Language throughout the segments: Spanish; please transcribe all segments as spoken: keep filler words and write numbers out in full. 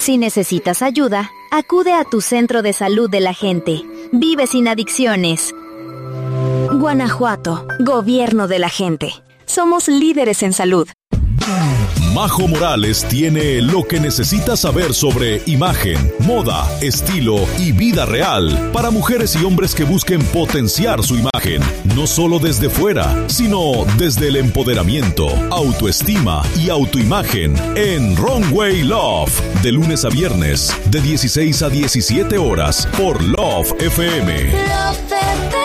Si necesitas ayuda, acude a tu centro de salud de la gente. Vive sin adicciones. Guanajuato, gobierno de la gente. Somos líderes en salud. Majo Morales tiene lo que necesitas saber sobre imagen, moda, estilo y vida real para mujeres y hombres que busquen potenciar su imagen, no solo desde fuera, sino desde el empoderamiento, autoestima y autoimagen en Runway Love, de lunes a viernes, de dieciséis a diecisiete horas por Love F M. Love F M.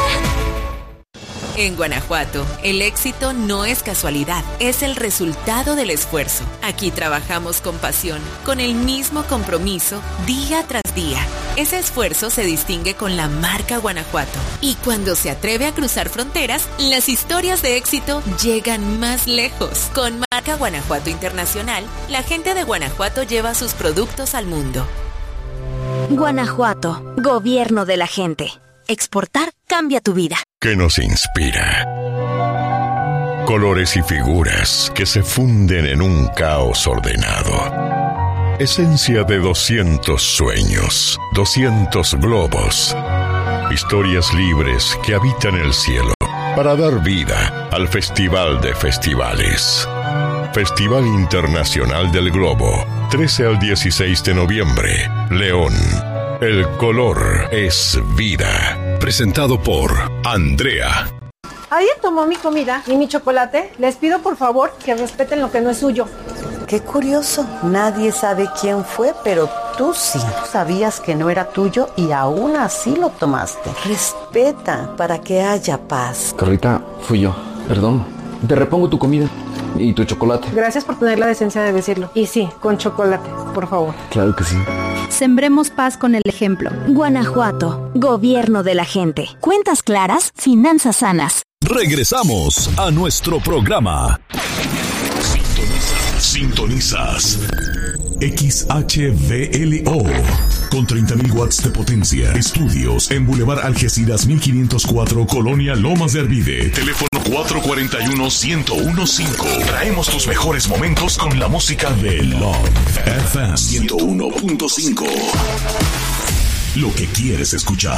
En Guanajuato, el éxito no es casualidad, es el resultado del esfuerzo. Aquí trabajamos con pasión, con el mismo compromiso, día tras día. Ese esfuerzo se distingue con la marca Guanajuato. Y cuando se atreve a cruzar fronteras, las historias de éxito llegan más lejos. Con marca Guanajuato Internacional, la gente de Guanajuato lleva sus productos al mundo. Guanajuato, gobierno de la gente. Exportar cambia tu vida. ¿Qué nos inspira? Colores y figuras que se funden en un caos ordenado. Esencia de doscientos sueños, doscientos globos. Historias libres que habitan el cielo para dar vida al Festival de Festivales. Festival Internacional del Globo, trece al dieciséis de noviembre, León. El color es vida. Presentado por Andrea. ¿Alguien tomó mi comida y mi chocolate? Les pido por favor que respeten lo que no es suyo. Qué curioso, nadie sabe quién fue, pero tú sí. Sabías que no era tuyo y aún así lo tomaste. Respeta para que haya paz. Carlita, fui yo, perdón. Te repongo tu comida y tu chocolate. Gracias por tener la decencia de decirlo. Y sí, con chocolate, por favor. Claro que sí. Sembremos paz con el ejemplo. Guanajuato, gobierno de la gente. Cuentas claras, finanzas sanas. Regresamos a nuestro programa. Sintonizas. Sintonizas. X H V L O con treinta mil watts de potencia. Estudios en Boulevard Algeciras mil quinientos cuatro, Colonia Lomas de Arvide. Teléfono cuatro cuatro uno, uno cero uno cinco. Traemos tus mejores momentos con la música de Love F M ciento uno punto cinco. Lo que quieres escuchar.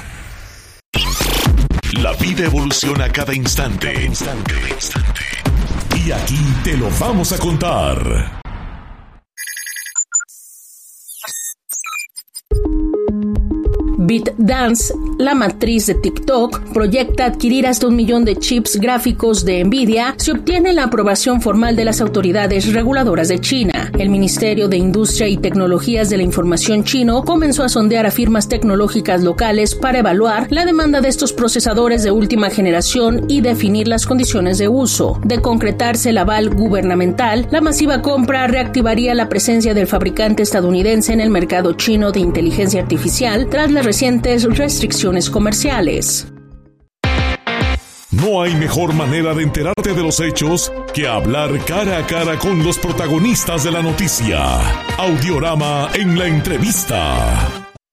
La vida evoluciona a cada instante. instante, instante. Y aquí te lo vamos a contar. ByteDance, la matriz de TikTok, proyecta adquirir hasta un millón de chips gráficos de Nvidia si obtiene la aprobación formal de las autoridades reguladoras de China. El Ministerio de Industria y Tecnologías de la Información chino comenzó a sondear a firmas tecnológicas locales para evaluar la demanda de estos procesadores de última generación y definir las condiciones de uso. De concretarse el aval gubernamental, la masiva compra reactivaría la presencia del fabricante estadounidense en el mercado chino de inteligencia artificial tras las recientes restricciones comerciales. No hay mejor manera de enterarte de los hechos que hablar cara a cara con los protagonistas de la noticia. Audiorama en la entrevista.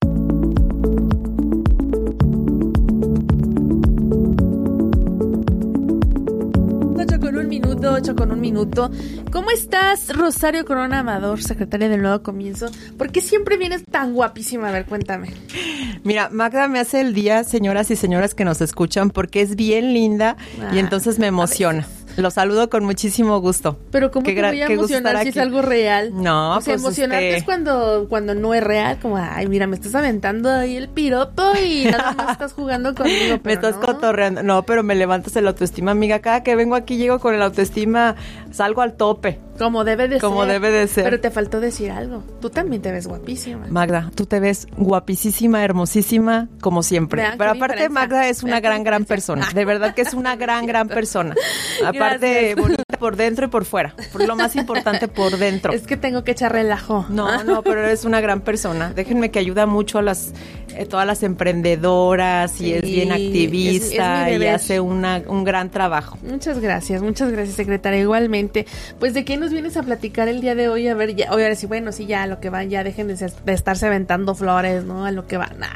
ocho con un minuto. ¿Cómo estás, Rosario Corona Amador, secretaria del Nuevo Comienzo? ¿Por qué siempre vienes tan guapísima? A ver, cuéntame. Mira, Magda me hace el día, señoras y señores que nos escuchan, porque es bien linda ah, y entonces me emociona. Lo saludo con muchísimo gusto. Pero ¿cómo te voy a emocionar si es algo real? No, o sea, pues emocionarte este... es cuando, cuando no es real, como, ay, mira, me estás aventando ahí el piropo y nada más estás jugando conmigo, pero me estás no. cotorreando. No, pero me levantas el autoestima, amiga. Cada que vengo aquí llego con el autoestima, salgo al tope. Como debe de Como ser. Como debe de ser. Pero te faltó decir algo. Tú también te ves guapísima. Magda, tú te ves guapísima, hermosísima, como siempre. Vean, pero aparte, diferencia. Magda es una Vean gran, gran persona. De verdad que es una gran, gran persona. Aparte, bonita por dentro y por fuera. Por lo más importante, por dentro. Es que tengo que echar relajo. No, no, pero eres una gran persona. Déjenme que ayuda mucho a las eh, todas las emprendedoras y sí, es bien activista es, es y hace una, un gran trabajo. Muchas gracias, muchas gracias, secretaria. Igualmente, pues ¿de qué nos vienes a platicar el día de hoy? A ver, ya, hoy ahora sí, bueno, sí, ya a lo que van, ya dejen de, ser, de estarse aventando flores, ¿no? A lo que van.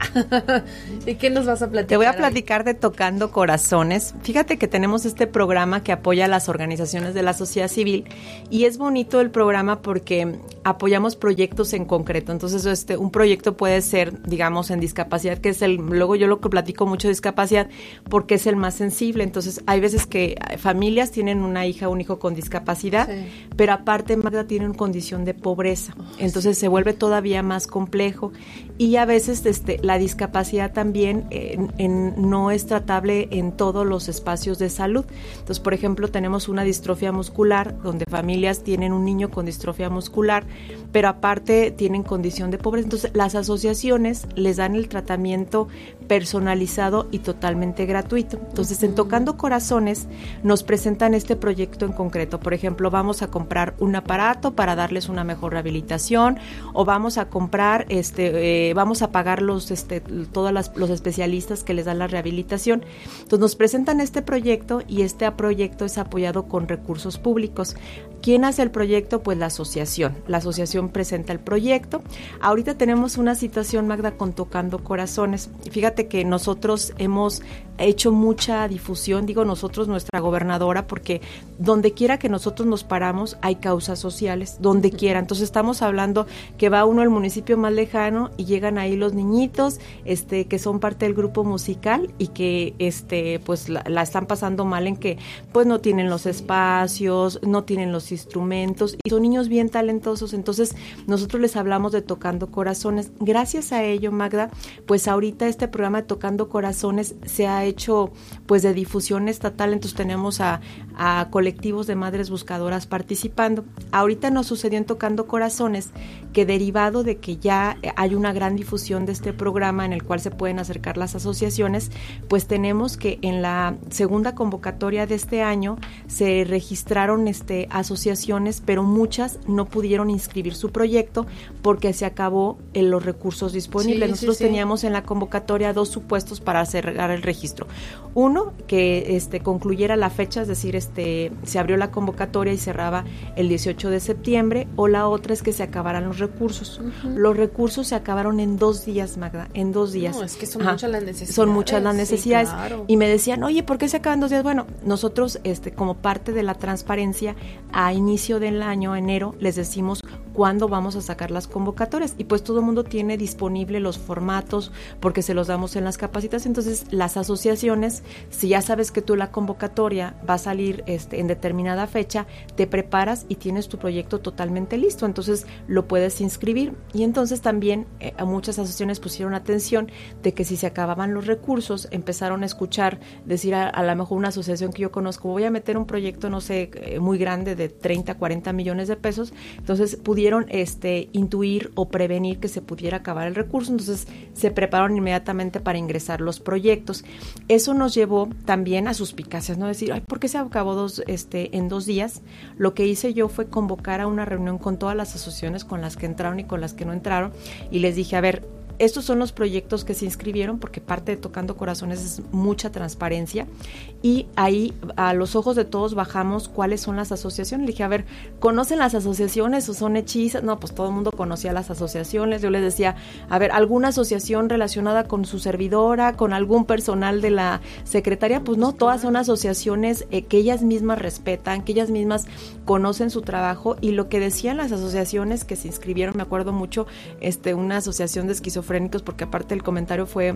¿De qué nos vas a platicar? Te voy a platicar hoy? de Tocando Corazones. Fíjate que tenemos este programa que apoya a las organizaciones de la sociedad civil y es bonito el programa porque apoyamos proyectos en concreto. Entonces, este, un proyecto puede ser, digamos, en discapacidad, que es el, luego yo lo que platico mucho de discapacidad porque es el más sensible. Entonces, hay veces que familias tienen una hija o un hijo con discapacidad, sí. pero aparte, Magda, tienen condición de pobreza. Oh, Entonces, sí. se vuelve todavía más complejo y a veces este, la discapacidad también en, en, no es tratable en todos los espacios de salud. Entonces, por ejemplo, tenemos una distrofia muscular donde familias tienen un niño con distrofia muscular, pero aparte tienen condición de pobreza. Entonces, las asociaciones les dan el tratamiento personalizado y totalmente gratuito. Entonces, en Tocando Corazones nos presentan este proyecto en concreto. Por ejemplo, vamos a comprar un aparato para darles una mejor rehabilitación o vamos a comprar, este, eh, vamos a pagar los, este, todos las, los especialistas que les dan la rehabilitación. Entonces, nos presentan este proyecto y este proyecto es apoyado con recursos públicos. ¿Quién hace el proyecto? Pues la asociación. La asociación presenta el proyecto. Ahorita tenemos una situación, Magda, con Tocando Corazones. Fíjate que nosotros hemos hecho mucha difusión, digo nosotros, nuestra gobernadora, porque donde quiera que nosotros nos paramos hay causas sociales, donde quiera. Entonces estamos hablando que va uno al municipio más lejano y llegan ahí los niñitos este, que son parte del grupo musical y que este, pues la, la están pasando mal en que pues no tienen los espacios, no tienen los instrumentos y son niños bien talentosos. Entonces nosotros les hablamos de Tocando Corazones. Gracias a ello, Magda, pues ahorita este programa de Tocando Corazones se ha hecho pues de difusión estatal. Entonces tenemos a, a colectivos de madres buscadoras participando. Ahorita nos sucedió en Tocando Corazones que derivado de que ya hay una gran difusión de este programa en el cual se pueden acercar las asociaciones, pues tenemos que en la segunda convocatoria de este año se registraron este, asociaciones, pero muchas no pudieron inscribir su proyecto porque se acabó en los recursos disponibles. Sí, Nosotros sí, sí. teníamos en la convocatoria dos supuestos para cerrar el registro. Uno, que este, concluyera la fecha, es decir, este, se abrió la convocatoria y cerraba el dieciocho de septiembre, o la otra es que se acabaran los recursos. Uh-huh. Los recursos se acabaron en dos días, Magda, en dos días. No, es que son Ajá. muchas las necesidades. Son muchas las necesidades. Sí, claro. Y me decían, oye, ¿por qué se acaban dos días? Bueno, nosotros, este, como parte de la transparencia, a inicio del año, enero, les decimos cuándo vamos a sacar las convocatorias y pues todo el mundo tiene disponible los formatos porque se los damos en las capacitaciones. Entonces las asociaciones, si ya sabes que tú la convocatoria va a salir este, en determinada fecha, te preparas y tienes tu proyecto totalmente listo, entonces lo puedes inscribir. Y entonces también eh, a muchas asociaciones pusieron atención de que si se acababan los recursos, empezaron a escuchar, decir a, a lo mejor una asociación que yo conozco, voy a meter un proyecto, no sé, eh, muy grande de treinta, cuarenta millones de pesos, entonces pudieron este, intuir o prevenir que se pudiera acabar el recurso, entonces se prepararon inmediatamente para ingresar los proyectos. Eso nos llevó también a suspicacias, ¿no? Decir, ay, ¿por qué se acabó dos, este, en dos días? Lo que hice yo fue convocar a una reunión con todas las asociaciones con las que entraron y con las que no entraron, y les dije, a ver, estos son los proyectos que se inscribieron, porque parte de Tocando Corazones es mucha transparencia, y ahí a los ojos de todos bajamos cuáles son las asociaciones. Le dije, a ver, ¿conocen las asociaciones o son hechizas? No, pues todo el mundo conocía las asociaciones. Yo les decía, a ver, ¿alguna asociación relacionada con su servidora, con algún personal de la secretaría? Pues no, todas son asociaciones eh, que ellas mismas respetan, que ellas mismas conocen su trabajo, y lo que decían las asociaciones que se inscribieron, me acuerdo mucho, este, una asociación de esquizofrénicos, porque aparte el comentario fue,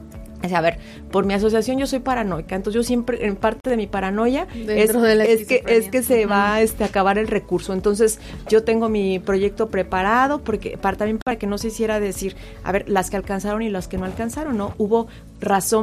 o sea, a ver, por mi asociación yo soy paranoica, entonces yo siempre, en parte de mi paranoia es, es que es que se uh-huh. va este, a acabar el recurso. Entonces yo tengo mi proyecto preparado, porque para, también para que no se hiciera decir, a ver, las que alcanzaron y las que no alcanzaron, ¿no? Hubo razón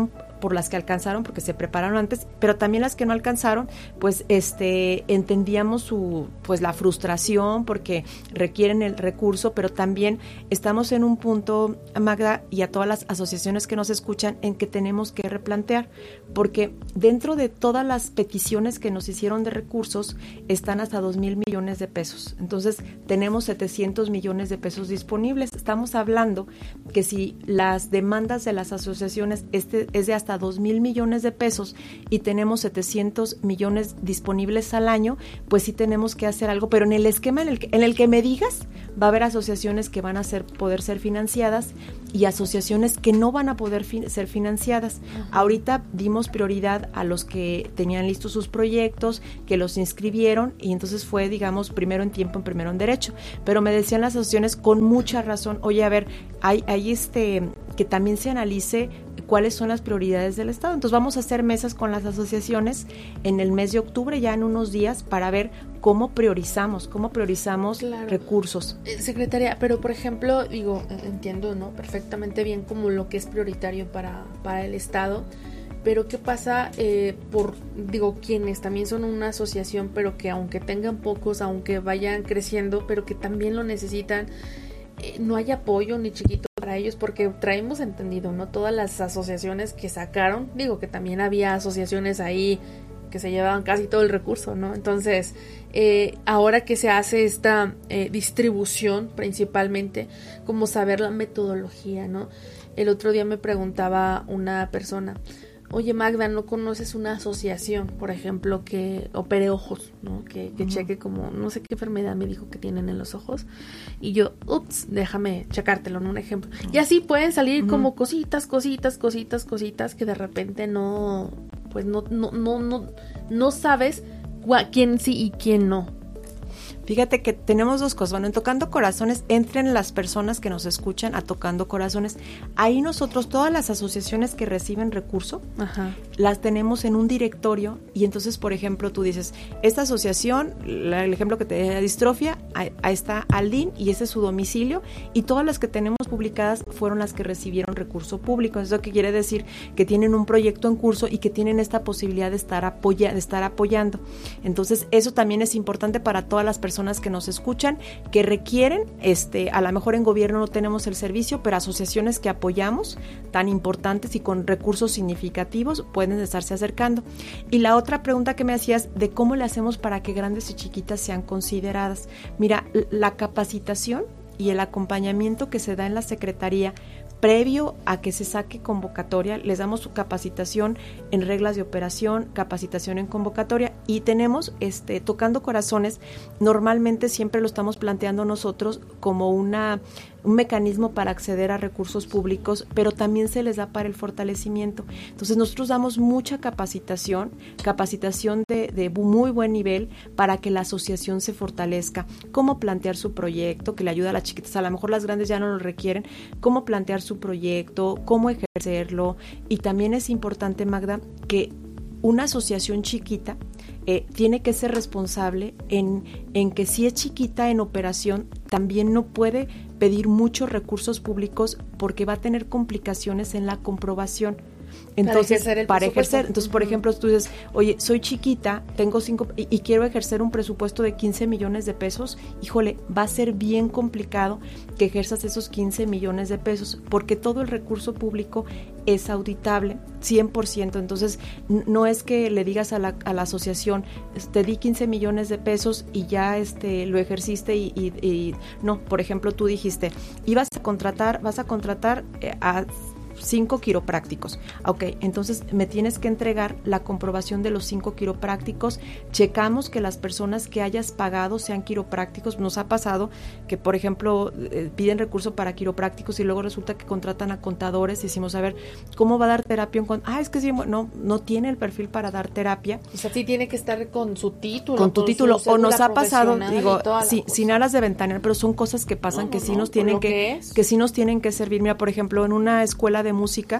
por las que alcanzaron, porque se prepararon antes, pero también las que no alcanzaron, pues este entendíamos su pues la frustración porque requieren el recurso, pero también estamos en un punto, Magda, y a todas las asociaciones que nos escuchan, en que tenemos que replantear, porque dentro de todas las peticiones que nos hicieron de recursos están hasta dos mil millones de pesos. Entonces tenemos setecientos millones de pesos disponibles. Estamos hablando que si las demandas de las asociaciones este es de hasta dos mil millones de pesos y tenemos setecientos millones disponibles al año, pues sí tenemos que hacer algo, pero en el esquema en el que, en el que me digas, va a haber asociaciones que van a ser, poder ser financiadas y asociaciones que no van a poder fin, ser financiadas. Uh-huh. Ahorita dimos prioridad a los que tenían listos sus proyectos, que los inscribieron, y entonces fue, digamos, primero en tiempo, primero en derecho. Pero me decían las asociaciones con mucha razón, oye, a ver, hay, hay este, que también se analice cuáles son las prioridades del Estado. Entonces vamos a hacer mesas con las asociaciones en el mes de octubre, ya en unos días, para ver cómo priorizamos, cómo priorizamos claro. recursos. Eh, secretaria, pero por ejemplo, digo, entiendo, ¿no? Perfectamente bien como lo que es prioritario para, para el Estado, pero ¿qué pasa eh, por, digo, quienes también son una asociación, pero que aunque tengan pocos, aunque vayan creciendo, pero que también lo necesitan, eh, no hay apoyo ni chiquito para ellos? Porque traemos entendido, ¿no? Todas las asociaciones que sacaron, digo que también había asociaciones ahí que se llevaban casi todo el recurso, ¿no? Entonces, eh, ahora que se hace esta eh, distribución principalmente, como saber la metodología, ¿no? El otro día me preguntaba una persona, oye Magda, ¿no conoces una asociación, por ejemplo, que opere ojos, ¿no? Que, que uh-huh. cheque como, no sé qué enfermedad me dijo que tienen en los ojos? Y yo, ups, déjame checártelo, ¿no? Un ejemplo. Uh-huh. Y así pueden salir uh-huh. como cositas, cositas, cositas, cositas que de repente no, pues no, no, no, no, no sabes cua, quién sí y quién no. Fíjate que tenemos dos cosas. Bueno, en Tocando Corazones, entren las personas que nos escuchan a Tocando Corazones. Ahí nosotros, todas las asociaciones que reciben recurso, Ajá. las tenemos en un directorio, y entonces, por ejemplo, tú dices, esta asociación, la, el ejemplo que te dije de distrofia, ahí, ahí está Aldin, y ese es su domicilio, y todas las que tenemos publicadas fueron las que recibieron recurso público. Eso que quiere decir que tienen un proyecto en curso y que tienen esta posibilidad de estar, apoya, de estar apoyando. Entonces, eso también es importante para todas las personas personas que nos escuchan, que requieren, este, a lo mejor en gobierno no tenemos el servicio, pero asociaciones que apoyamos, tan importantes y con recursos significativos, pueden estarse acercando. Y la otra pregunta que me hacías, de cómo le hacemos para que grandes y chiquitas sean consideradas. Mira, la capacitación y el acompañamiento que se da en la Secretaría previo a que se saque convocatoria, les damos su capacitación en reglas de operación, capacitación en convocatoria, y tenemos, este, Tocando Corazones, normalmente siempre lo estamos planteando nosotros como una un mecanismo para acceder a recursos públicos, pero también se les da para el fortalecimiento. Entonces nosotros damos mucha capacitación, capacitación de, de muy buen nivel para que la asociación se fortalezca, cómo plantear su proyecto, que le ayuda a las chiquitas, a lo mejor las grandes ya no lo requieren, cómo plantear su proyecto, cómo ejercerlo, y también es importante, Magda, que una asociación chiquita eh, tiene que ser responsable en, en que si es chiquita en operación, también no puede pedir muchos recursos públicos porque va a tener complicaciones en la comprobación. Entonces, para ejercer, el para ejercer. Entonces, por ejemplo, tú dices, oye, soy chiquita, tengo cinco y, y quiero ejercer un presupuesto de quince millones de pesos, híjole, va a ser bien complicado que ejerzas esos quince millones de pesos, porque todo el recurso público es auditable, cien por ciento. Entonces, no es que le digas a la, a la asociación, te di quince millones de pesos y ya este lo ejerciste y, y, y no, por ejemplo, tú dijiste, ibas a contratar, vas a contratar eh, a cinco quiroprácticos. Ok, entonces me tienes que entregar la comprobación de los cinco quiroprácticos. Checamos que las personas que hayas pagado sean quiroprácticos. Nos ha pasado que, por ejemplo, eh, piden recurso para quiroprácticos y luego resulta que contratan a contadores y decimos, a ver, ¿cómo va a dar terapia? Un cont- ah, es que sí, no, no tiene el perfil para dar terapia. O sea, sí tiene que estar con su título. Con tu con título. O nos ha pasado, digo, sí, sin aras de ventanear, pero son cosas que pasan no, no, que sí no, nos tienen que, que, que sí nos tienen que servir. Mira, por ejemplo, en una escuela de música,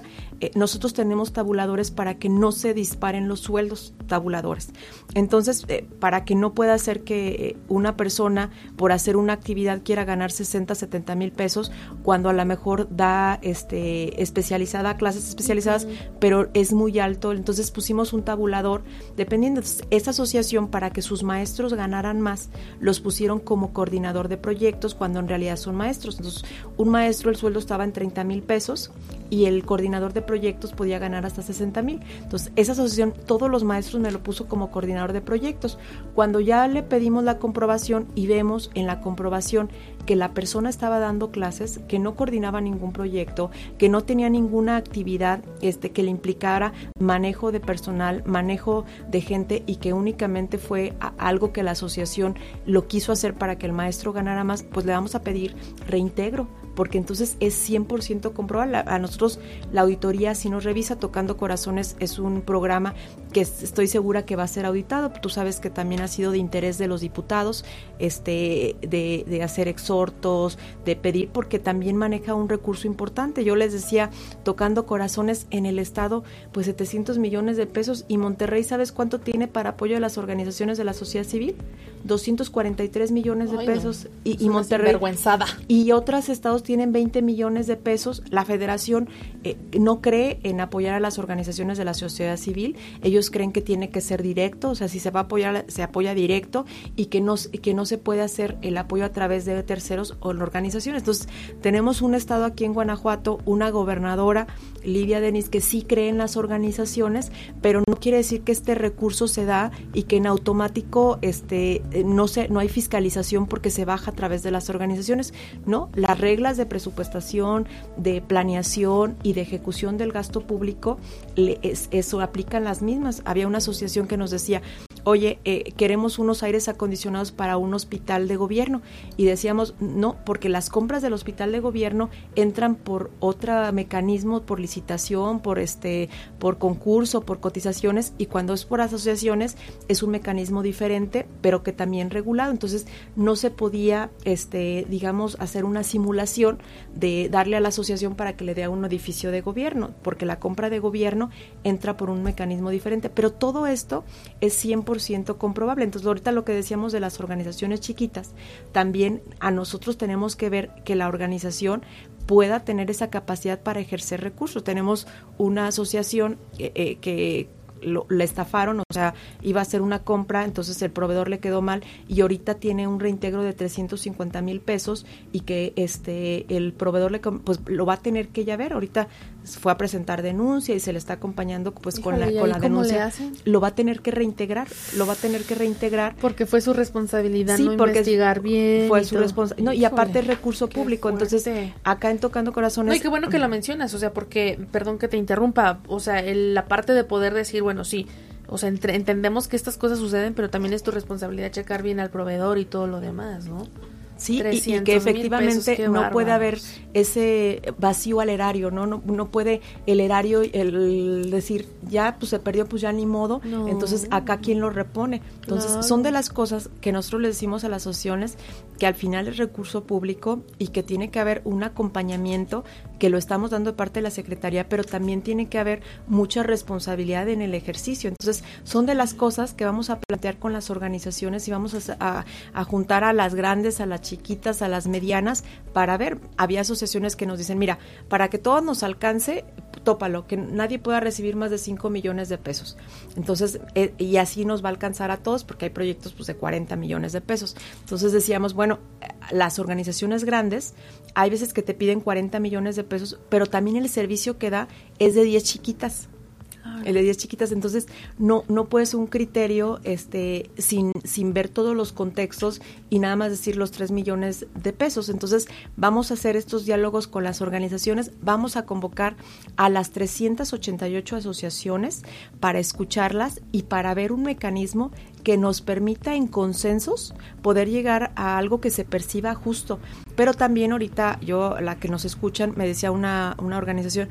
eh, nosotros tenemos tabuladores para que no se disparen los sueldos tabuladores. Entonces, eh, para que no pueda ser que una persona por hacer una actividad quiera ganar sesenta, setenta mil pesos, cuando a lo mejor da este especializada, clases especializadas, uh-huh. pero es muy alto. Entonces pusimos un tabulador, dependiendo. Entonces, esta asociación, para que sus maestros ganaran más, los pusieron como coordinador de proyectos, cuando en realidad son maestros. Entonces, un maestro, el sueldo estaba en treinta mil pesos y el coordinador de proyectos podía ganar hasta sesenta mil. Entonces, esa asociación, todos los maestros me lo puso como coordinador de proyectos. Cuando ya le pedimos la comprobación y vemos en la comprobación que la persona estaba dando clases, que no coordinaba ningún proyecto, que no tenía ninguna actividad este, que le implicara manejo de personal, manejo de gente, y que únicamente fue a, algo que la asociación lo quiso hacer para que el maestro ganara más, pues le vamos a pedir reintegro, porque entonces es cien por ciento comprobable. A nosotros la auditoría sí nos revisa. Tocando Corazones es un programa que estoy segura que va a ser auditado. Tú sabes que también ha sido de interés de los diputados, este, de, de hacer exhortos, de pedir, porque también maneja un recurso importante. Yo les decía, Tocando Corazones en el estado, pues setecientos millones de pesos, y Monterrey, ¿sabes cuánto tiene para apoyo de las organizaciones de la sociedad civil? doscientos cuarenta y tres millones de Ay, pesos. No. Y, y Monterrey, sinvergüenzada. Y otros estados tienen veinte millones de pesos. La federación eh, no cree en apoyar a las organizaciones de la sociedad civil. Ellos creen que tiene que ser directo, o sea, si se va a apoyar, se apoya directo, y que no, que no se puede hacer el apoyo a través de terceros o organizaciones. Entonces, tenemos un estado aquí en Guanajuato, una gobernadora, Livia Denis, que sí cree en las organizaciones, pero no quiere decir que este recurso se da y que en automático este no se no hay fiscalización porque se baja a través de las organizaciones. No, las reglas de presupuestación, de planeación y de ejecución del gasto público, le, es, eso aplican las mismas. Había una asociación que nos decía, oye, eh, queremos unos aires acondicionados para un hospital de gobierno, y decíamos, no, porque las compras del hospital de gobierno entran por otro mecanismo, por licitación, por este, por concurso, por cotizaciones, y cuando es por asociaciones es un mecanismo diferente, pero que también regulado. Entonces no se podía, este, digamos, hacer una simulación de darle a la asociación para que le dé a un edificio de gobierno, porque la compra de gobierno entra por un mecanismo diferente, pero todo esto es cien por ciento comprobable. Entonces, ahorita lo que decíamos de las organizaciones chiquitas, también a nosotros tenemos que ver que la organización pueda tener esa capacidad para ejercer recursos. Tenemos una asociación eh, eh, que Lo, le estafaron, o sea, iba a hacer una compra, entonces el proveedor le quedó mal, y ahorita tiene un reintegro de trescientos cincuenta mil pesos, y que este el proveedor le pues lo va a tener que ya ver. Ahorita fue a presentar denuncia y se le está acompañando pues Híjole, con la con la denuncia. Lo va a tener que reintegrar, lo va a tener que reintegrar porque fue su responsabilidad, sí, no investigar bien. Fue su responsabilidad. No, y aparte es recurso público, entonces acá en Tocando Corazones. No, y qué bueno que lo mencionas, o sea, porque perdón que te interrumpa, o sea, el, la parte de poder decir, bueno, Bueno, sí, o sea, entre, entendemos que estas cosas suceden, pero también es tu responsabilidad checar bien al proveedor y todo lo demás, ¿no? Sí, y, y que efectivamente pesos, no bárbaros. Puede haber ese vacío al erario, ¿no? No, no puede el erario el decir, ya, pues se perdió, pues ya ni modo, no. Entonces acá quién lo repone. Entonces claro. Son de las cosas que nosotros le decimos a las asociaciones, que al final es recurso público y que tiene que haber un acompañamiento, que lo estamos dando de parte de la Secretaría, pero también tiene que haber mucha responsabilidad en el ejercicio. Entonces son de las cosas que vamos a plantear con las organizaciones, y vamos a, a, a juntar a las grandes, a las chiquitas, a las medianas, para ver. Había asociaciones que nos dicen, mira, para que todo nos alcance, tópalo, que nadie pueda recibir más de cinco millones de pesos. Entonces, eh, y así nos va a alcanzar a todos, porque hay proyectos pues de cuarenta millones de pesos. Entonces decíamos, bueno, las organizaciones grandes, hay veces que te piden cuarenta millones de pesos, pero también el servicio que da es de diez chiquitas. El de diez chiquitas, entonces no no puede ser un criterio este sin sin ver todos los contextos y nada más decir los tres millones de pesos. Entonces vamos a hacer estos diálogos con las organizaciones, vamos a convocar a las trescientas ochenta y ocho asociaciones para escucharlas y para ver un mecanismo que nos permita en consensos poder llegar a algo que se perciba justo. Pero también ahorita yo, la que nos escuchan, me decía una, una organización,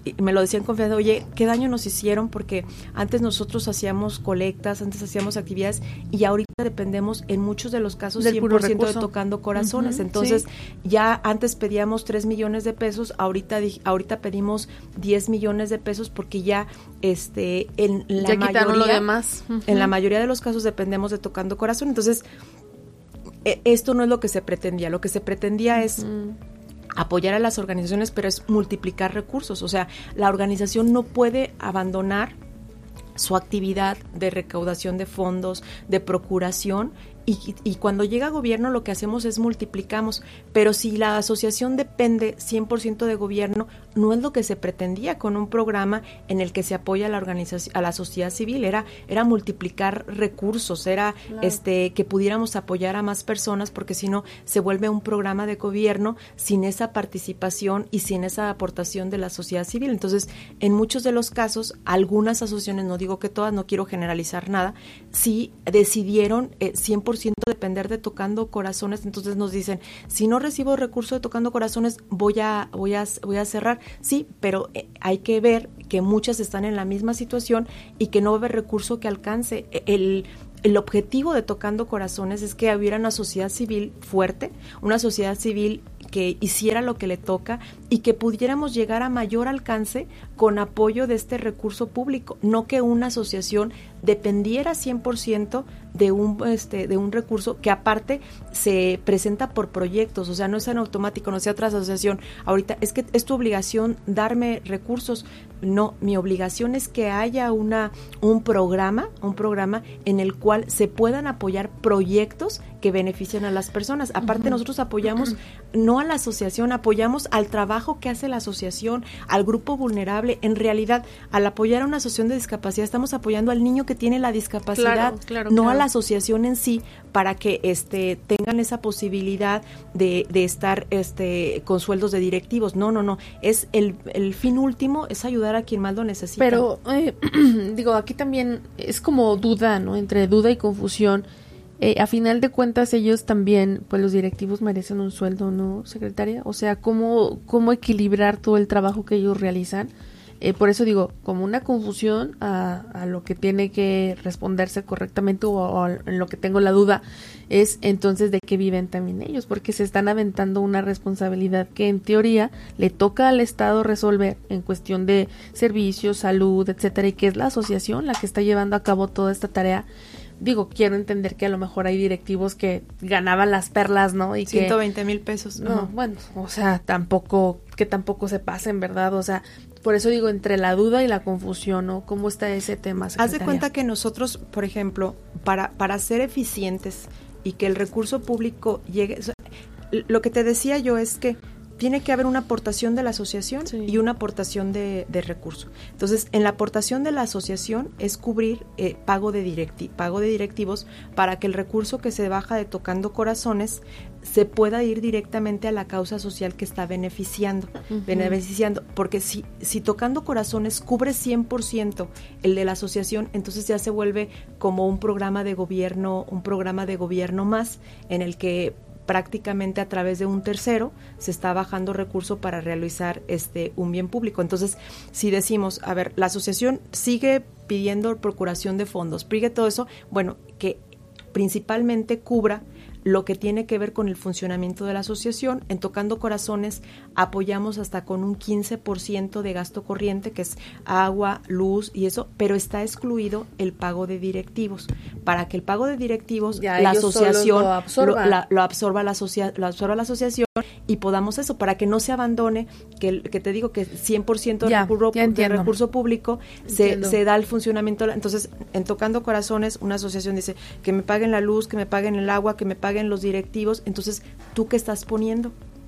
y me lo decían confianza, oye, ¿qué daño nos hicieron? Porque antes nosotros hacíamos colectas, antes hacíamos actividades y ahorita dependemos en muchos de los casos Del cien por ciento puro de Tocando Corazones. Uh-huh, Entonces, sí. ya antes pedíamos tres millones de pesos, ahorita ahorita pedimos diez millones de pesos porque ya este en la ya quitaron mayoría lo demás. Uh-huh. En la mayoría de los casos dependemos de Tocando Corazón. Entonces, eh, esto no es lo que se pretendía. Lo que se pretendía uh-huh. es apoyar a las organizaciones, pero es multiplicar recursos. O sea, la organización no puede abandonar su actividad de recaudación de fondos, de procuración, y, y cuando llega gobierno lo que hacemos es multiplicamos, pero si la asociación depende cien por ciento de gobierno, no es lo que se pretendía con un programa en el que se apoya a la organización, a la sociedad civil, era, era multiplicar recursos, era claro. este que pudiéramos apoyar a más personas, porque si no se vuelve un programa de gobierno sin esa participación y sin esa aportación de la sociedad civil. Entonces, en muchos de los casos, algunas asociaciones, no digo que todas, no quiero generalizar nada, sí decidieron eh, cien por ciento depender de Tocando Corazones. Entonces nos dicen, si no recibo recurso de Tocando Corazones, voy a voy a voy a cerrar. Sí, pero eh, hay que ver que muchas están en la misma situación y que no va a haber recurso que alcance. El El objetivo de Tocando Corazones es que hubiera una sociedad civil fuerte, una sociedad civil que hiciera lo que le toca y que pudiéramos llegar a mayor alcance con apoyo de este recurso público, no que una asociación dependiera cien por ciento de un este de un recurso que aparte se presenta por proyectos, o sea, no es en automático, no sea otra asociación, ahorita es que es tu obligación darme recursos. No, mi obligación es que haya una un programa, un programa en el cual se puedan apoyar proyectos que benefician a las personas. Aparte, uh-huh. nosotros apoyamos no a la asociación, apoyamos al trabajo que hace la asociación, al grupo vulnerable. En realidad, al apoyar a una asociación de discapacidad, estamos apoyando al niño que tiene la discapacidad, claro, claro, no claro. a la asociación en sí, para que este tengan esa posibilidad de, de estar este con sueldos de directivos. No, no, no. Es el, el fin último es ayudar a quien más lo necesita. Pero, eh, digo, aquí también es como duda, ¿no? Entre duda y confusión. Eh, a final de cuentas, ellos también, pues los directivos merecen un sueldo, ¿no, secretaria? O sea, ¿cómo, cómo equilibrar todo el trabajo que ellos realizan? Eh, por eso digo, como una confusión a, a lo que tiene que responderse correctamente o, o en lo que tengo la duda es entonces de qué viven también ellos, porque se están aventando una responsabilidad que en teoría le toca al Estado resolver en cuestión de servicios, salud, etcétera, y que es la asociación la que está llevando a cabo toda esta tarea. Digo, quiero entender que a lo mejor hay directivos que ganaban las perlas, ¿no? Y ciento veinte mil pesos. No, uh-huh. bueno, o sea, tampoco, que tampoco se pasen, ¿verdad? O sea, por eso digo, entre la duda y la confusión, ¿no? ¿Cómo está ese tema, secretaria? Haz de cuenta que nosotros, por ejemplo, para, para ser eficientes y que el recurso público llegue, o sea, lo que te decía yo es que tiene que haber una aportación de la asociación sí. y una aportación de, de recursos. Entonces, en la aportación de la asociación es cubrir eh, pago de directi- pago de directivos para que el recurso que se baja de Tocando Corazones se pueda ir directamente a la causa social que está beneficiando, uh-huh. beneficiando, porque si, si Tocando Corazones cubre cien por ciento el de la asociación, entonces ya se vuelve como un programa de gobierno, un programa de gobierno más, en el que prácticamente a través de un tercero se está bajando recurso para realizar este un bien público. Entonces, si decimos, a ver, la asociación sigue pidiendo procuración de fondos, sigue todo eso, bueno, que principalmente cubra lo que tiene que ver con el funcionamiento de la asociación. En Tocando Corazones apoyamos hasta con un quince por ciento de gasto corriente, que es agua, luz y eso, pero está excluido el pago de directivos. Para que el pago de directivos, ya la asociación lo absorba. Lo, la, lo, absorba la asocia, lo absorba la asociación y podamos eso, para que no se abandone, que, que te digo que cien por ciento ya, de, recurso, de recurso público se, se da al funcionamiento. Entonces, en Tocando Corazones, una asociación dice que me paguen la luz, que me paguen el agua, que me paguen en los directivos. Entonces, ¿tú qué estás poniendo?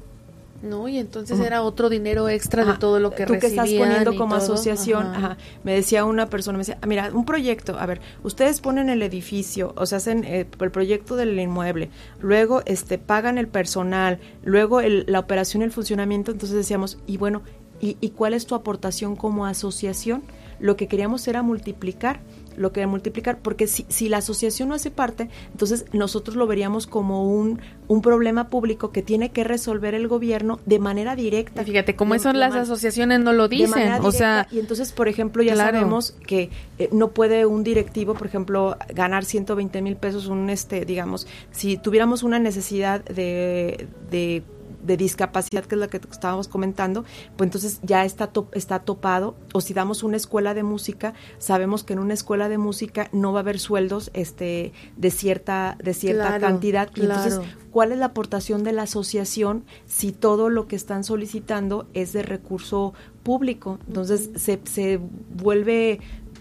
No, y entonces uh-huh. era otro dinero extra ajá. de todo lo que ¿Tú recibían. ¿Tú qué estás poniendo como todo? asociación? Ajá. Ajá. Me decía una persona, me decía, mira, un proyecto, a ver, ustedes ponen el edificio, o sea, hacen eh, el proyecto del inmueble, luego este pagan el personal, luego el, la operación y el funcionamiento. Entonces decíamos, y bueno, ¿y, ¿y cuál es tu aportación como asociación? Lo que queríamos era multiplicar lo que multiplicar, porque si, si la asociación no hace parte, entonces nosotros lo veríamos como un, un problema público que tiene que resolver el gobierno de manera directa. Y fíjate, como eso las asociaciones no lo dicen, directa, o sea, y entonces, por ejemplo, ya claro. sabemos que eh, no puede un directivo, por ejemplo, ganar ciento veinte mil pesos, un este, digamos, si tuviéramos una necesidad de, de de discapacidad, que es la que estábamos comentando, pues entonces ya está to, está topado, o si damos una escuela de música, sabemos que en una escuela de música no va a haber sueldos este de cierta de cierta claro, cantidad, y claro. entonces, ¿cuál es la aportación de la asociación si todo lo que están solicitando es de recurso público? Entonces, uh-huh. se, se vuelve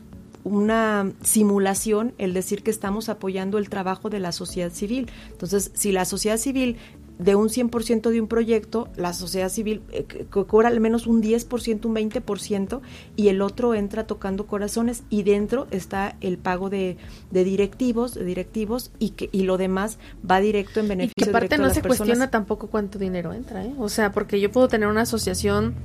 una simulación el decir que estamos apoyando el trabajo de la sociedad civil. Entonces, si la sociedad civil de un cien por ciento de un proyecto, la sociedad civil eh, cobra al menos un diez por ciento, un veinte por ciento, y el otro entra tocando corazones, y dentro está el pago de, de directivos, de directivos y que y lo demás va directo en beneficio y que aparte directo no de las se personas. Cuestiona tampoco cuánto dinero entra, ¿eh? O sea, porque yo puedo tener una asociación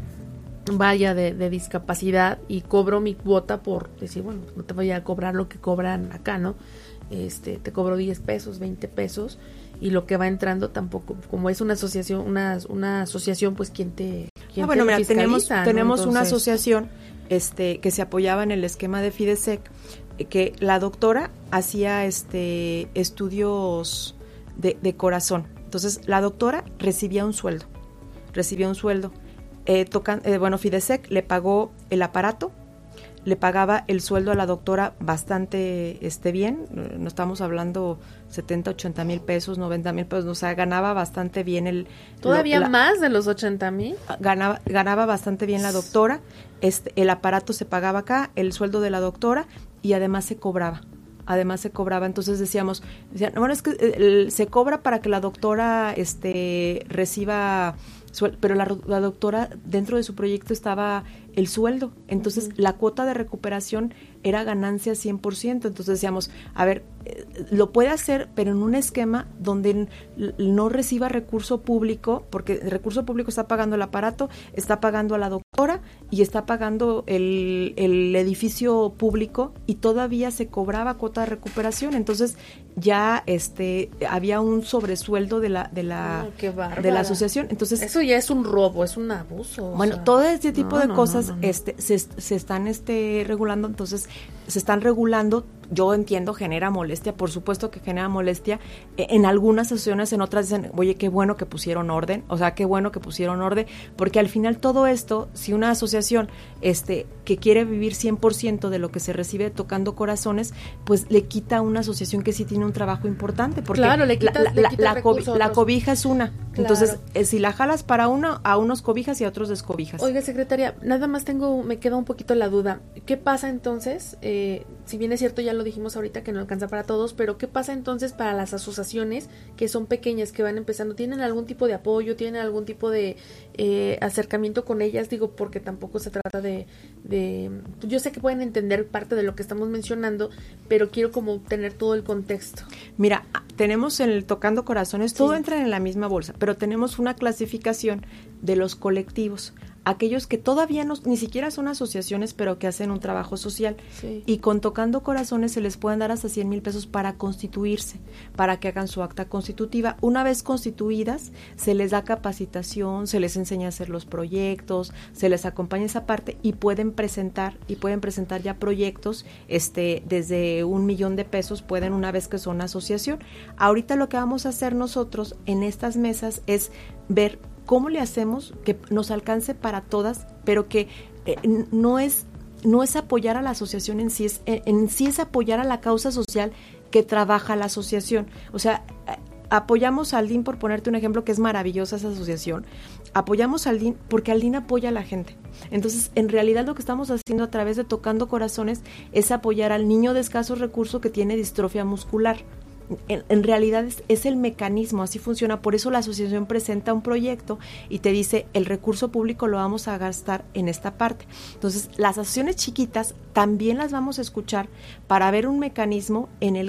vaya de, de discapacidad y cobro mi cuota por decir, bueno, no te voy a cobrar lo que cobran acá, ¿no? Este, te cobro diez pesos, veinte pesos, y lo que va entrando tampoco, como es una asociación, una, una asociación, pues quién te quién ah, bueno, te mira, tenemos, ¿no? tenemos Entonces, una asociación este que se apoyaba en el esquema de Fidesec, que la doctora hacía este estudios de, de corazón. Entonces, la doctora recibía un sueldo, recibía un sueldo. Eh, tocan, eh, bueno, Fidesec le pagó el aparato, le pagaba el sueldo a la doctora bastante este bien, no estamos hablando setenta, ochenta mil pesos, noventa mil pesos, o sea, ganaba bastante bien el... ¿Todavía lo, la, más de los ochenta mil? Ganaba, ganaba bastante bien la doctora, este, el aparato se pagaba acá, el sueldo de la doctora, y además se cobraba. Además se cobraba, entonces decíamos, decían, bueno, es que el, se cobra para que la doctora este reciba sueldo, pero la, la doctora dentro de su proyecto estaba el sueldo, entonces uh-huh. la cuota de recuperación era ganancia cien por ciento, entonces decíamos, a ver, eh, lo puede hacer, pero en un esquema donde n- no reciba recurso público, porque el recurso público está pagando el aparato, está pagando a la doctora y está pagando el, el edificio público, y todavía se cobraba cuota de recuperación, entonces ya este había un sobresueldo de la de la oh, de la asociación, entonces eso ya es un robo, es un abuso. Bueno, sea, todo este tipo no, de no, cosas no, no, no. este se, se están este regulando, entonces se están regulando, yo entiendo, genera molestia, por supuesto que genera molestia, en algunas asociaciones, en otras dicen, oye, qué bueno que pusieron orden, o sea, qué bueno que pusieron orden, porque al final todo esto, si una asociación este que quiere vivir cien por ciento de lo que se recibe tocando corazones, pues le quita a una asociación que sí tiene un trabajo importante, porque claro, le quita, la, le la, quita la, cobi- la cobija es una, claro. Entonces eh, si la jalas para uno, a unos cobijas y a otros descobijas. Oiga, secretaria, nada más tengo, me queda un poquito la duda, ¿qué pasa entonces? Eh, si bien es cierto, ya lo dijimos ahorita que no alcanza para todos, pero ¿qué pasa entonces para las asociaciones que son pequeñas, que van empezando? ¿Tienen algún tipo de apoyo? ¿Tienen algún tipo de eh, acercamiento con ellas? Digo, porque tampoco se trata de, de... Yo sé que pueden entender parte de lo que estamos mencionando, pero quiero como tener todo el contexto. Mira, tenemos el Tocando Corazones, todo sí. entra en la misma bolsa, pero tenemos una clasificación de los colectivos, aquellos que todavía no, ni siquiera son asociaciones, pero que hacen un trabajo social. Sí. Y con Tocando Corazones se les pueden dar hasta cien mil pesos para constituirse, para que hagan su acta constitutiva. Una vez constituidas, se les da capacitación, se les enseña a hacer los proyectos, se les acompaña esa parte y pueden presentar, y pueden presentar ya proyectos este desde un millón de pesos, pueden una vez que son asociación. Ahorita lo que vamos a hacer nosotros en estas mesas es ver cómo le hacemos que nos alcance para todas, pero que eh, no es no es apoyar a la asociación en sí, es, en, en sí es apoyar a la causa social que trabaja la asociación. O sea, apoyamos al D I N, por ponerte un ejemplo, que es maravillosa esa asociación, apoyamos al D I N porque al D I N apoya a la gente. Entonces, en realidad lo que estamos haciendo a través de Tocando Corazones es apoyar al niño de escasos recursos que tiene distrofia muscular. En, en realidad es, es el mecanismo, así funciona. Por eso la asociación presenta un proyecto y te dice, el recurso público lo vamos a gastar en esta parte. Entonces, las asociaciones chiquitas también las vamos a escuchar para ver un mecanismo en el que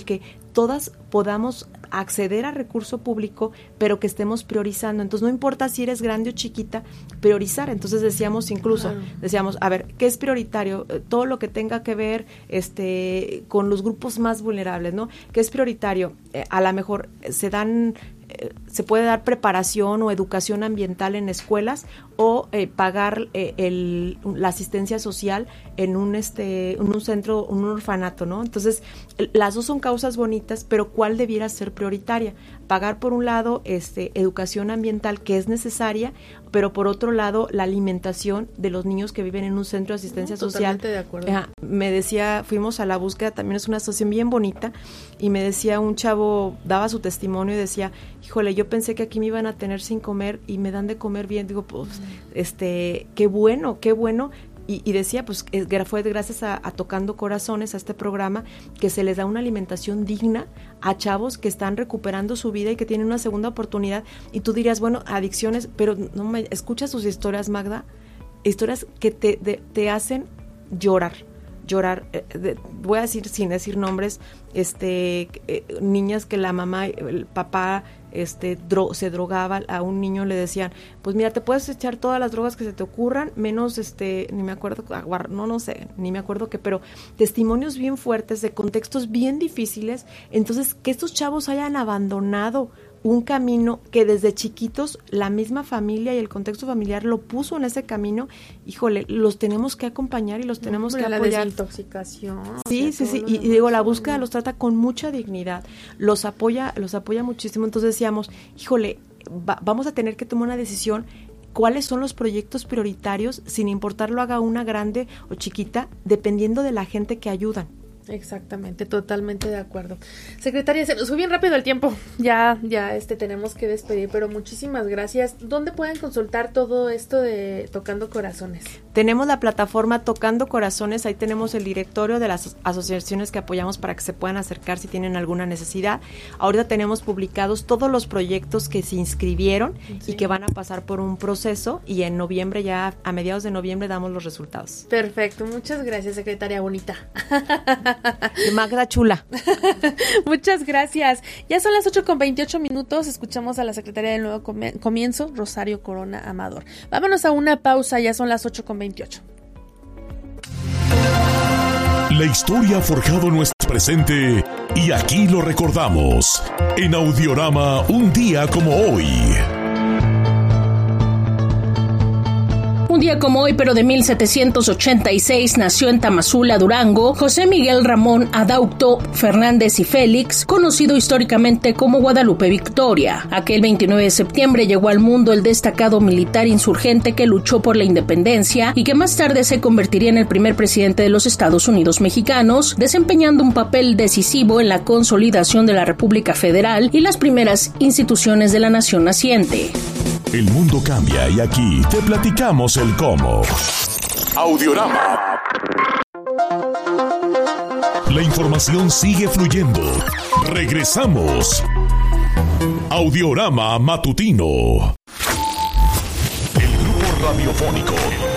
todas podamos acceder a recurso público, pero que estemos priorizando. Entonces, no importa si eres grande o chiquita, priorizar. Entonces, decíamos incluso, claro. decíamos, a ver, ¿qué es prioritario? Todo lo que tenga que ver este con los grupos más vulnerables, ¿no? ¿Qué es prioritario? Eh, a lo mejor se dan... se puede dar preparación o educación ambiental en escuelas o eh, pagar eh, el, la asistencia social en un este en un centro, un orfanato, ¿no? Entonces, las dos son causas bonitas, pero ¿cuál debiera ser prioritaria? Pagar por un lado este educación ambiental, que es necesaria, pero por otro lado la alimentación de los niños que viven en un centro de asistencia no, social. Totalmente de acuerdo. Eh, me decía, fuimos a la búsqueda, también es una asociación bien bonita, y me decía un chavo, daba su testimonio y decía, híjole, yo pensé que aquí me iban a tener sin comer y me dan de comer bien. Digo, pues, este, qué bueno, qué bueno. Y, y decía, pues, es, fue gracias a, a Tocando Corazones, a este programa, que se les da una alimentación digna a chavos que están recuperando su vida y que tienen una segunda oportunidad. Y tú dirías, bueno, adicciones, pero no me escuchas sus historias, Magda, historias que te, de, te hacen llorar. llorar, eh, de, voy a decir sin decir nombres, este eh, niñas que la mamá, el papá este dro- se drogaba, a un niño le decían, pues mira, te puedes echar todas las drogas que se te ocurran, menos este, ni me acuerdo, no, no sé, ni me acuerdo qué, pero testimonios bien fuertes de contextos bien difíciles. Entonces, que estos chavos hayan abandonado un camino que desde chiquitos la misma familia y el contexto familiar lo puso en ese camino, híjole, los tenemos que acompañar y los tenemos Hombre, que la apoyar. Desintoxicación. Sí, sí, sí, y, y digo, la búsqueda los trata con mucha dignidad, los apoya, los apoya muchísimo. Entonces decíamos, híjole, va, vamos a tener que tomar una decisión, cuáles son los proyectos prioritarios, sin importar lo haga una grande o chiquita, dependiendo de la gente que ayudan. Exactamente, totalmente de acuerdo. Secretaria, se nos fue bien rápido el tiempo. Ya, ya este tenemos que despedir, pero muchísimas gracias. ¿Dónde pueden consultar todo esto de Tocando Corazones? Tenemos la plataforma Tocando Corazones, ahí tenemos el directorio de las asociaciones que apoyamos para que se puedan acercar si tienen alguna necesidad. Ahorita tenemos publicados todos los proyectos que se inscribieron sí. y que van a pasar por un proceso, y en noviembre, ya a mediados de noviembre, damos los resultados. Perfecto, muchas gracias, secretaria bonita. Magda chula. Muchas gracias. Ya son las ocho con veintiocho minutos. Escuchamos a la secretaria del Nuevo Comienzo, Rosario Corona Amador. Vámonos a una pausa. Ya son las ocho con veintiocho. La historia ha forjado nuestro presente y aquí lo recordamos en Audiorama, un día como hoy. Un día como hoy, pero de mil setecientos ochenta y seis, nació en Tamazula, Durango, José Miguel Ramón Adauto Fernández y Félix, conocido históricamente como Guadalupe Victoria. Aquel veintinueve de septiembre llegó al mundo el destacado militar insurgente que luchó por la independencia y que más tarde se convertiría en el primer presidente de los Estados Unidos mexicanos, desempeñando un papel decisivo en la consolidación de la República Federal y las primeras instituciones de la nación naciente. El mundo cambia y aquí te platicamos el cómo. Audiorama. La información sigue fluyendo. Regresamos. Audiorama Matutino. El grupo radiofónico.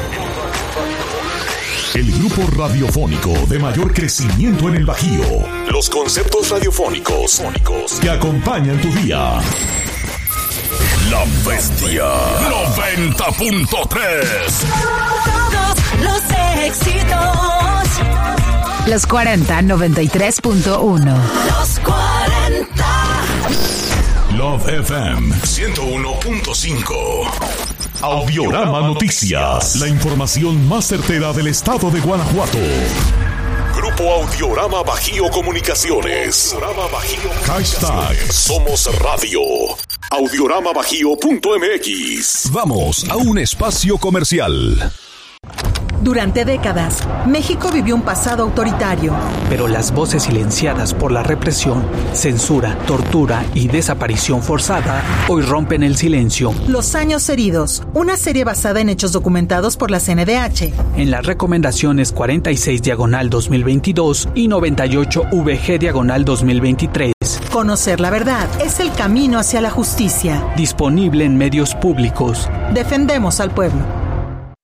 El grupo radiofónico de mayor crecimiento en el Bajío. Los conceptos radiofónicos que acompañan tu día. La Bestia noventa punto tres. Todos los éxitos. Los cuarenta, noventa y tres punto uno. Los cuarenta. Love F M ciento uno punto cinco. Audiorama Noticias. La información más certera del estado de Guanajuato. Grupo Audiorama Bajío Comunicaciones. Audiorama Bajío. Hashtag Somos Radio. audiorama bajío punto m x. Vamos a un espacio comercial. Durante décadas, México vivió un pasado autoritario. Pero las voces silenciadas por la represión, censura, tortura y desaparición forzada hoy rompen el silencio. Los años heridos, una serie basada en hechos documentados por la C N D H. En las recomendaciones cuarenta y seis diagonal dos mil veintidós y noventa y ocho V G diagonal dos mil veintitrés. Conocer la verdad es el camino hacia la justicia. Disponible en medios públicos. Defendemos al pueblo.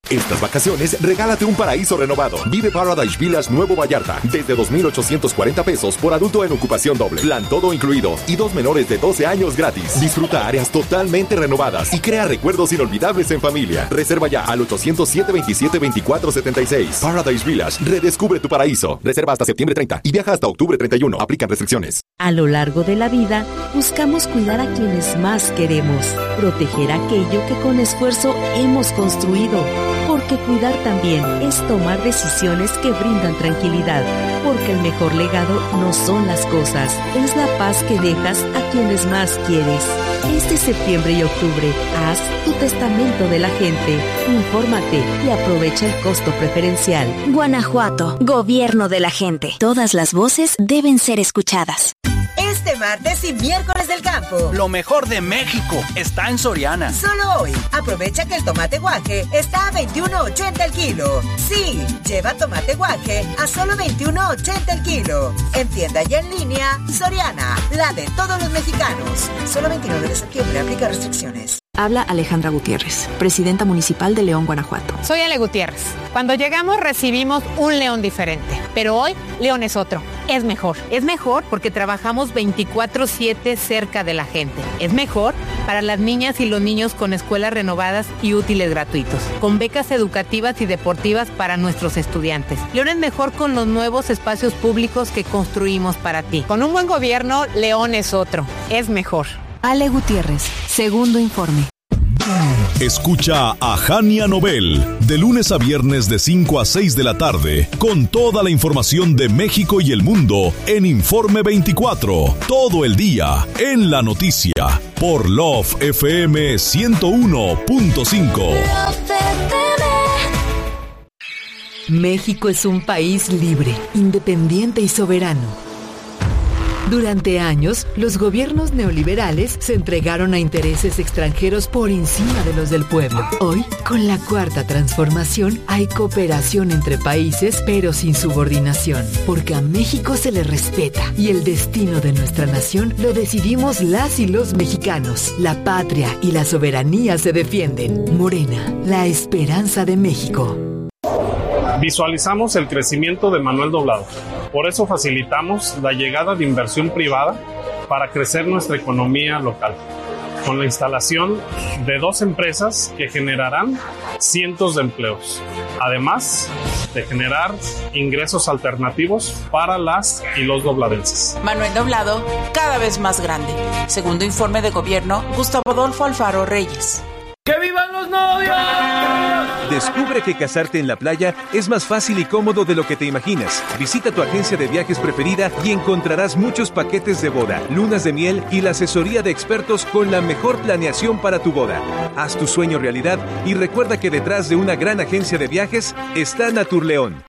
Estas vacaciones, regálate un paraíso renovado. Vive Paradise Village Nuevo Vallarta. Desde dos mil ochocientos cuarenta pesos por adulto en ocupación doble. Plan todo incluido. Y dos menores de doce años gratis. Disfruta áreas totalmente renovadas y crea recuerdos inolvidables en familia. Reserva ya al ochocientos siete veintisiete veinticuatro setenta y seis. Paradise Village. Redescubre tu paraíso. Reserva hasta septiembre treinta y viaja hasta octubre treinta y uno. Aplican restricciones. A lo largo de la vida, buscamos cuidar a quienes más queremos. Proteger aquello que con esfuerzo hemos construido. Porque cuidar también es tomar decisiones que brindan tranquilidad. Porque el mejor legado no son las cosas, es la paz que dejas a quienes más quieres. Este septiembre y octubre, haz tu testamento de la gente. Infórmate y aprovecha el costo preferencial. Guanajuato, gobierno de la gente. Todas las voces deben ser escuchadas. Este martes y miércoles del campo. Lo mejor de México está en Soriana. Solo hoy, aprovecha que el tomate guaje está a veintiuno ochenta el kilo. Sí, lleva tomate guaje a solo veintiuno ochenta el kilo. En tienda y en línea, Soriana, la de todos los mexicanos. Solo veintinueve de septiembre, aplica restricciones. Habla Alejandra Gutiérrez, presidenta municipal de León, Guanajuato. Soy Ale Gutiérrez. Cuando llegamos recibimos un León diferente, pero hoy León es otro. Es mejor. Es mejor porque trabajamos veinticuatro siete cerca de la gente. Es mejor para las niñas y los niños con escuelas renovadas y útiles gratuitos, con becas educativas y deportivas para nuestros estudiantes. León es mejor con los nuevos espacios públicos que construimos para ti. Con un buen gobierno, León es otro. Es mejor. Ale Gutiérrez, segundo informe. Escucha a Jania Nobel de lunes a viernes de cinco a seis de la tarde con toda la información de México y el mundo en Informe veinticuatro, todo el día en la noticia por Love F M ciento uno punto cinco. México es un país libre, independiente y soberano. Durante años, los gobiernos neoliberales se entregaron a intereses extranjeros por encima de los del pueblo. Hoy, con la Cuarta Transformación, hay cooperación entre países, pero sin subordinación, porque a México se le respeta y el destino de nuestra nación lo decidimos las y los mexicanos. La patria y la soberanía se defienden. Morena, la esperanza de México. Visualizamos el crecimiento de Manuel Doblado. Por eso facilitamos la llegada de inversión privada para crecer nuestra economía local, con la instalación de dos empresas que generarán cientos de empleos, además de generar ingresos alternativos para las y los dobladenses. Manuel Doblado, cada vez más grande. Segundo informe de gobierno, Gustavo Adolfo Alfaro Reyes. ¡Que vivan los novios! Descubre que casarte en la playa es más fácil y cómodo de lo que te imaginas. Visita tu agencia de viajes preferida y encontrarás muchos paquetes de boda, lunas de miel y la asesoría de expertos con la mejor planeación para tu boda. Haz tu sueño realidad y recuerda que detrás de una gran agencia de viajes está Naturleón.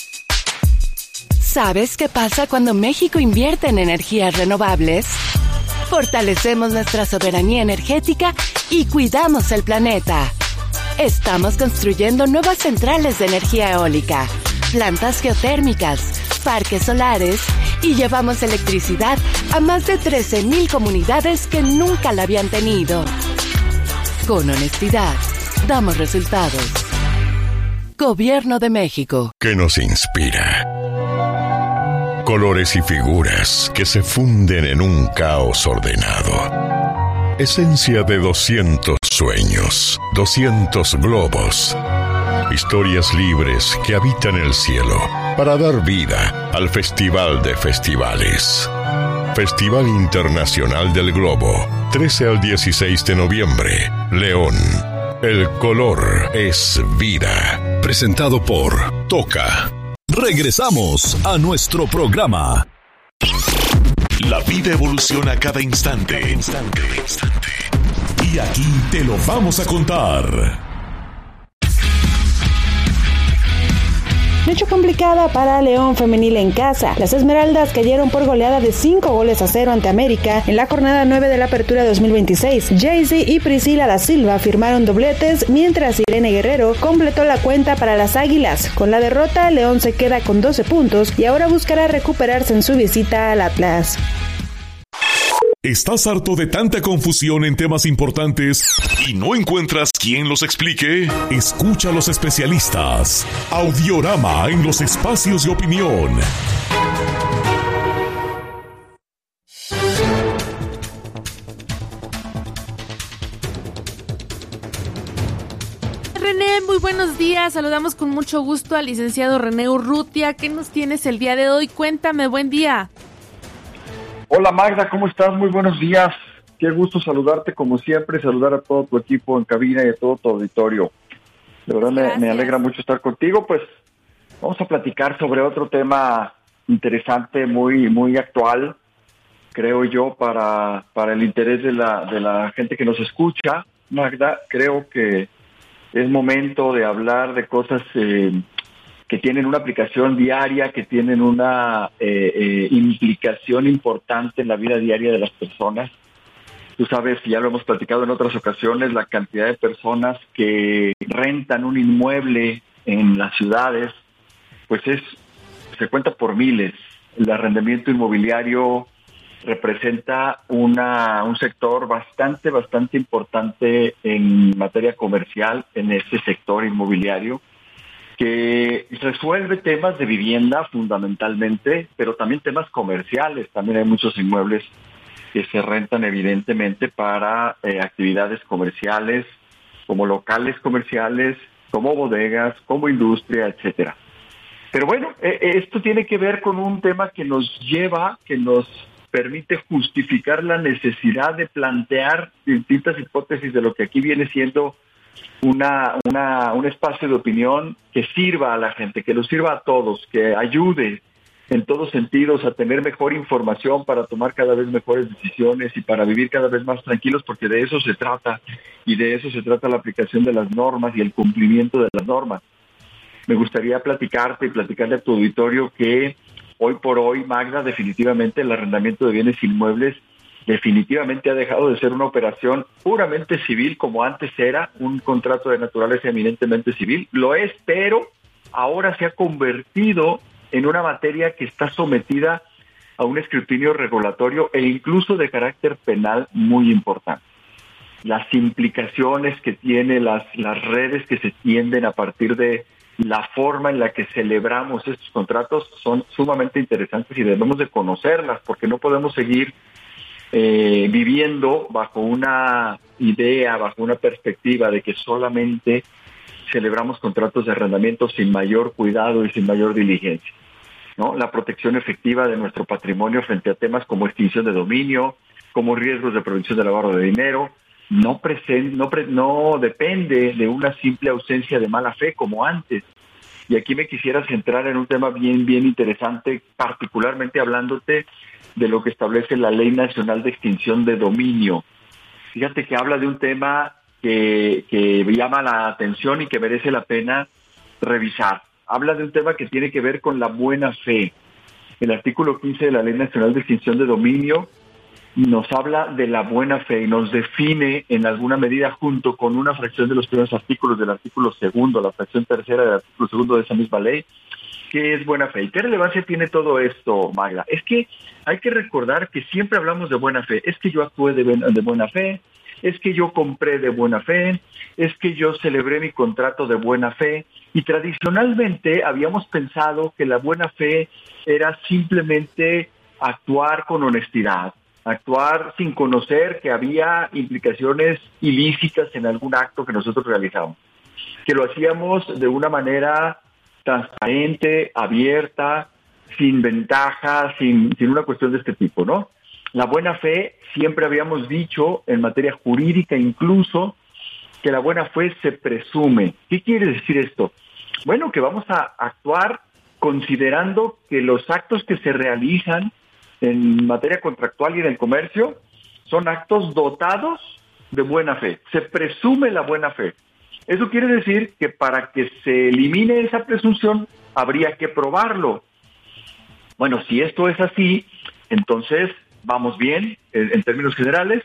¿Sabes qué pasa cuando México invierte en energías renovables? Fortalecemos nuestra soberanía energética y cuidamos el planeta. Estamos construyendo nuevas centrales de energía eólica, plantas geotérmicas, parques solares y llevamos electricidad a más de trece mil comunidades que nunca la habían tenido. Con honestidad, damos resultados. Gobierno de México. ¿Qué nos inspira? Colores y figuras que se funden en un caos ordenado. Esencia de doscientos sueños, doscientos globos. Historias libres que habitan el cielo para dar vida al Festival de Festivales. Festival Internacional del Globo, trece al dieciséis de noviembre, León. El color es vida. Presentado por Toca. Regresamos a nuestro programa. La vida evoluciona cada instante. Cada instante, cada instante. Y aquí te lo vamos a contar. Noche complicada para León femenil en casa. Las Esmeraldas cayeron por goleada de cinco goles a cero ante América en la jornada nueve de la Apertura dos mil veintiséis. Jaycee y Priscila da Silva firmaron dobletes, mientras Irene Guerrero completó la cuenta para las Águilas. Con la derrota, León se queda con doce puntos y ahora buscará recuperarse en su visita al Atlas. ¿Estás harto de tanta confusión en temas importantes y no encuentras quién los explique? Escucha a los especialistas. Audiorama en los espacios de opinión. René, muy buenos días. Saludamos con mucho gusto al licenciado René Urrutia. ¿Qué nos tienes el día de hoy? Cuéntame, buen día. Hola Magda, ¿cómo estás? Muy buenos días. Qué gusto saludarte como siempre, saludar a todo tu equipo en cabina y a todo tu auditorio. De verdad me, me alegra mucho estar contigo. Pues vamos a platicar sobre otro tema interesante, muy muy actual, creo yo, para, para el interés de la, de la gente que nos escucha. Magda, creo que es momento de hablar de cosas eh, que tienen una aplicación diaria, que tienen una eh, eh, implicación importante en la vida diaria de las personas. Tú sabes, ya lo hemos platicado en otras ocasiones, la cantidad de personas que rentan un inmueble en las ciudades, pues es se cuenta por miles. El arrendamiento inmobiliario representa una un sector bastante, bastante importante en materia comercial, en este sector inmobiliario, que resuelve temas de vivienda fundamentalmente, pero también temas comerciales. También hay muchos inmuebles que se rentan evidentemente para eh, actividades comerciales, como locales comerciales, como bodegas, como industria, etcétera. Pero bueno, eh, esto tiene que ver con un tema que nos lleva, que nos permite justificar la necesidad de plantear distintas hipótesis de lo que aquí viene siendo una, una un espacio de opinión que sirva a la gente, que nos sirva a todos, que ayude en todos sentidos a tener mejor información para tomar cada vez mejores decisiones y para vivir cada vez más tranquilos, porque de eso se trata, y de eso se trata la aplicación de las normas y el cumplimiento de las normas. Me gustaría platicarte y platicarle a tu auditorio que hoy por hoy, Magda, definitivamente el arrendamiento de bienes inmuebles definitivamente ha dejado de ser una operación puramente civil como antes era, un contrato de naturaleza eminentemente civil. Lo es, pero ahora se ha convertido en una materia que está sometida a un escrutinio regulatorio e incluso de carácter penal muy importante. Las implicaciones que tiene, las, las redes que se tienden a partir de la forma en la que celebramos estos contratos son sumamente interesantes y debemos de conocerlas, porque no podemos seguir eh, viviendo bajo una idea, bajo una perspectiva de que solamente celebramos contratos de arrendamiento sin mayor cuidado y sin mayor diligencia, ¿no? La protección efectiva de nuestro patrimonio frente a temas como extinción de dominio, como riesgos de prevención de lavado de dinero, no, present, no, pre, no depende de una simple ausencia de mala fe como antes. Y aquí me quisiera centrar en un tema bien, bien interesante, particularmente hablándote de lo que establece la Ley Nacional de Extinción de Dominio. Fíjate que habla de un tema que, que llama la atención y que merece la pena revisar. Habla de un tema que tiene que ver con la buena fe. El artículo quince de la Ley Nacional de Extinción de Dominio nos habla de la buena fe y nos define en alguna medida, junto con una fracción de los primeros artículos del artículo segundo, la fracción tercera del artículo segundo de esa misma ley, qué es buena fe. ¿Y qué relevancia tiene todo esto, Magda? Es que hay que recordar que siempre hablamos de buena fe. Es que yo actué de, de buena fe, es que yo compré de buena fe, es que yo celebré mi contrato de buena fe. Y tradicionalmente habíamos pensado que la buena fe era simplemente actuar con honestidad, actuar sin conocer que había implicaciones ilícitas en algún acto que nosotros realizamos, que lo hacíamos de una manera transparente, abierta, sin ventaja, sin, sin una cuestión de este tipo, ¿no? La buena fe, siempre habíamos dicho, en materia jurídica incluso, que la buena fe se presume. ¿Qué quiere decir esto? Bueno, que vamos a actuar considerando que los actos que se realizan en materia contractual y en el comercio son actos dotados de buena fe. Se presume la buena fe. Eso quiere decir que para que se elimine esa presunción habría que probarlo. Bueno, si esto es así, entonces vamos bien en, en términos generales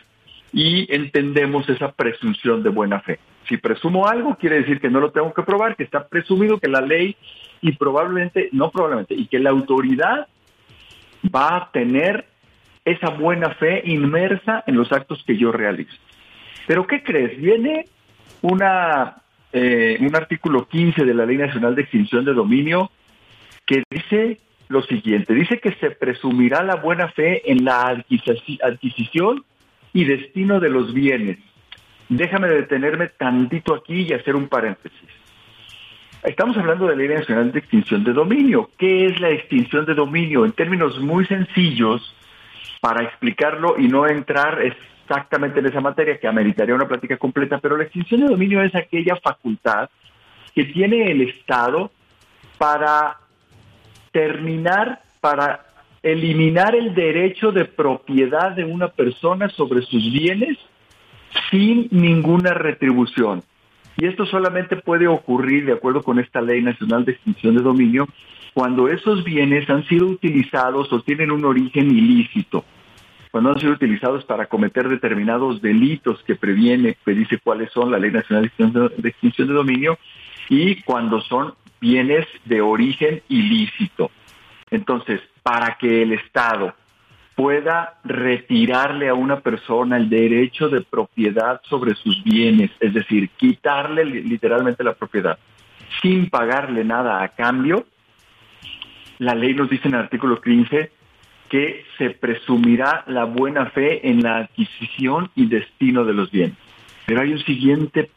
y entendemos esa presunción de buena fe. Si presumo algo, quiere decir que no lo tengo que probar, que está presumido que la ley y probablemente, no probablemente, y que la autoridad va a tener esa buena fe inmersa en los actos que yo realizo. Pero ¿qué crees? Viene una eh, un artículo quince de la Ley Nacional de Extinción de Dominio que dice lo siguiente, dice que se presumirá la buena fe en la adquisición y destino de los bienes. Déjame detenerme tantito aquí y hacer un paréntesis. Estamos hablando de la Ley Nacional de Extinción de Dominio. ¿Qué es la extinción de dominio? En términos muy sencillos, para explicarlo y no entrar exactamente en esa materia que ameritaría una plática completa, pero la extinción de dominio es aquella facultad que tiene el Estado para terminar, para eliminar el derecho de propiedad de una persona sobre sus bienes sin ninguna retribución. Y esto solamente puede ocurrir, de acuerdo con esta Ley Nacional de Extinción de Dominio, cuando esos bienes han sido utilizados o tienen un origen ilícito, cuando han sido utilizados para cometer determinados delitos que previene, que dice cuáles son la Ley Nacional de Extinción de Dominio, y cuando son bienes de origen ilícito. Entonces, para que el Estado pueda retirarle a una persona el derecho de propiedad sobre sus bienes, es decir, quitarle literalmente la propiedad, sin pagarle nada a cambio, la ley nos dice en el artículo quince que se presumirá la buena fe en la adquisición y destino de los bienes. Pero hay un siguiente